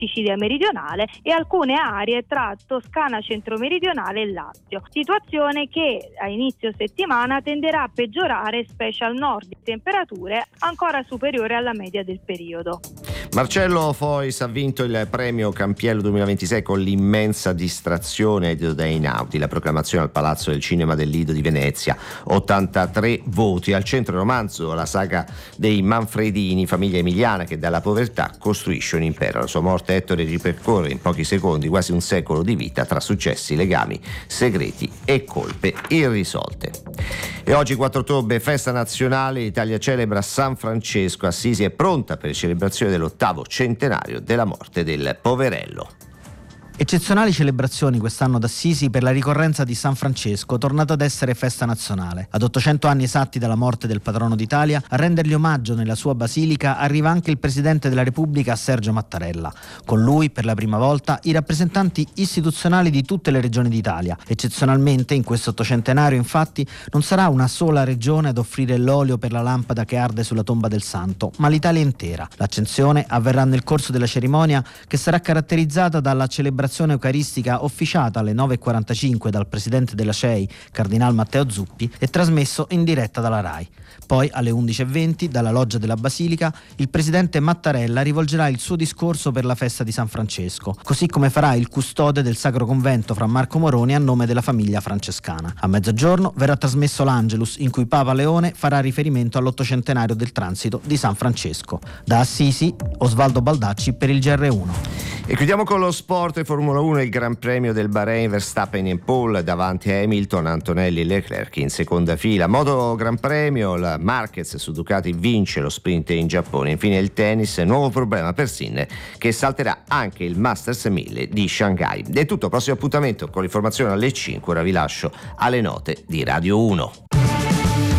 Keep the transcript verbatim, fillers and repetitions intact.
Sicilia meridionale e alcune aree tra Toscana centro-meridionale e Lazio. Situazione che a inizio settimana tenderà a peggiorare, specie al nord, di temperature ancora superiori alla media del periodo. Marcello Fois ha vinto il premio Campiello duemilaventisei con l'immensa distrazione edito da Einaudi, la proclamazione al Palazzo del Cinema del Lido di Venezia, ottantatré voti. Al centro romanzo la saga dei Manfredini, famiglia emiliana che dalla povertà costruisce un impero. La sua morte Ettore ripercorre in pochi secondi quasi un secolo di vita tra successi, legami, segreti e colpe irrisolte. E oggi quattro ottobre, festa nazionale, l'Italia celebra San Francesco. Assisi è pronta per le celebrazioni dell'ottavo centenario della morte del poverello. Eccezionali celebrazioni quest'anno ad Assisi per la ricorrenza di San Francesco, tornato ad essere festa nazionale. Ad ottocento anni esatti dalla morte del patrono d'Italia, a rendergli omaggio nella sua basilica arriva anche il Presidente della Repubblica Sergio Mattarella. Con lui, per la prima volta, i rappresentanti istituzionali di tutte le regioni d'Italia. Eccezionalmente, in questo ottocentenario, infatti, non sarà una sola regione ad offrire l'olio per la lampada che arde sulla tomba del santo, ma l'Italia intera. L'accensione avverrà nel corso della cerimonia, che sarà caratterizzata dalla celebrazione eucaristica officiata alle nove e quarantacinque dal presidente della C E I, Cardinal Matteo Zuppi, e trasmesso in diretta dalla RAI. Poi alle undici e venti dalla loggia della Basilica il presidente Mattarella rivolgerà il suo discorso per la festa di San Francesco, così come farà il custode del Sacro Convento Fra Marco Moroni a nome della famiglia francescana. A mezzogiorno verrà trasmesso l'Angelus, in cui Papa Leone farà riferimento all'ottocentenario del transito di San Francesco. Da Assisi, Osvaldo Baldacci per il G R uno. E chiudiamo con lo sport e Formula uno, il Gran Premio del Bahrain, Verstappen e Paul davanti a Hamilton, Antonelli e Leclerc in seconda fila. Moto Gran Premio, la Marquez su Ducati vince lo sprint in Giappone. Infine il tennis, nuovo problema per Sinner che salterà anche il Masters mille di Shanghai. È tutto, prossimo appuntamento con l'informazione alle cinque, ora vi lascio alle note di Radio uno.